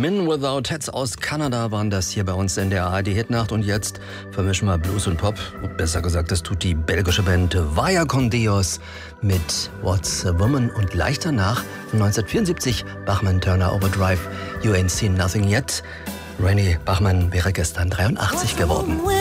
Men Without Hats aus Kanada waren das hier bei uns in der ARD-Hitnacht. Und jetzt vermischen wir Blues und Pop. Besser gesagt, das tut die belgische Band Vaya con Dios mit What's a Woman. Und gleich danach, von 1974, Bachman Turner Overdrive, You Ain't Seen Nothing Yet. Rennie Bachman wäre gestern 83 geworden.